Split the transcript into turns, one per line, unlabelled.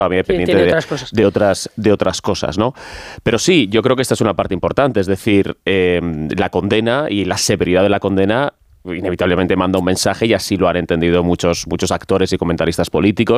todavía pendiente de otras cosas, ¿no? Pero sí, yo creo que esta es una parte importante, es decir, la condena y la severidad de la condena inevitablemente manda un mensaje, y así lo han entendido muchos actores y comentaristas políticos.